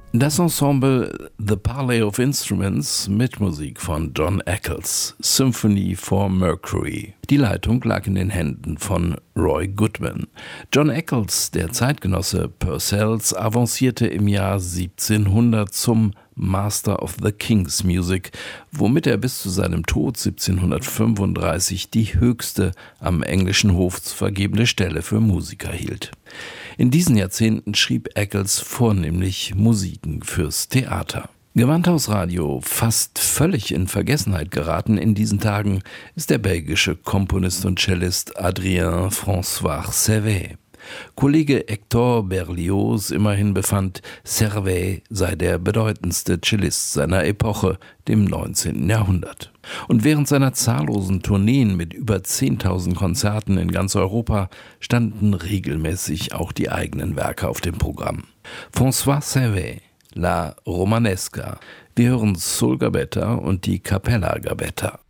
Das Ensemble The Parley of Instruments mit Musik von John Eccles, Symphony for Mercury. Die Leitung lag in den Händen von Roy Goodman. John Eccles, der Zeitgenosse Purcells, avancierte im Jahr 1700 zum Master of the King's Music, womit er bis zu seinem Tod 1735 die höchste am englischen Hof zu vergebene Stelle für Musiker hielt. In diesen Jahrzehnten schrieb Eccles vornehmlich Musiken fürs Theater. Gewandhausradio, fast völlig in Vergessenheit geraten in diesen Tagen, ist der belgische Komponist und Cellist Adrien François Servais. Kollege Hector Berlioz immerhin befand, Servais sei der bedeutendste Cellist seiner Epoche, dem 19. Jahrhundert. Und während seiner zahllosen Tourneen mit über 10.000 Konzerten in ganz Europa standen regelmäßig auch die eigenen Werke auf dem Programm. François Servais, La Romanesca. Wir hören Soul Gabetta und die Capella Gabetta.